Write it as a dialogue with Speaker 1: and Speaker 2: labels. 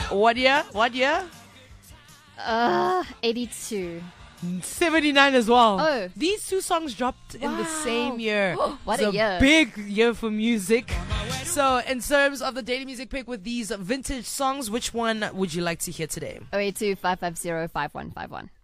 Speaker 1: What year? What year?
Speaker 2: 82.
Speaker 1: 79 as well.
Speaker 2: Oh.
Speaker 1: These two songs dropped in the same year.
Speaker 2: What
Speaker 1: It's
Speaker 2: a year.
Speaker 1: Big year for music. So, in terms of the daily music pick with these vintage songs, which one would you like to hear today?
Speaker 2: 082 550 5151.